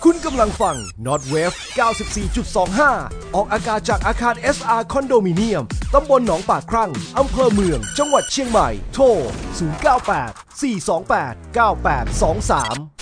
คุณกำลังฟัง Notwave 94.25 ออกอากาศจากอาคาร SR คอนโดมิเนียม ตำบลหนองปากครั่ง อำเภอเมือง จังหวัดเชียงใหม่ โทร 098 428 9823